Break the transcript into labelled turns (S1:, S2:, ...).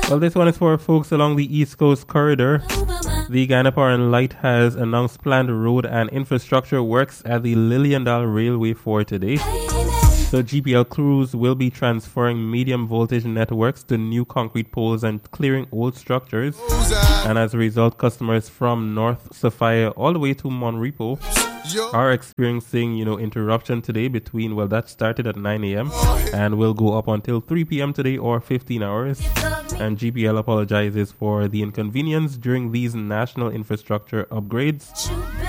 S1: Well, this one is for folks along the East Coast corridor. The Guyana Power and Light has announced planned road and infrastructure works at the Lilliandale Railway for today. So GPL crews will be transferring medium voltage networks to new concrete poles and clearing old structures. And as a result, customers from North Sophia all the way to Monrepo are experiencing, interruption today between, that started at 9 a.m. and will go up until 3 p.m. today or 15 hours. And GPL apologizes for the inconvenience during these national infrastructure upgrades.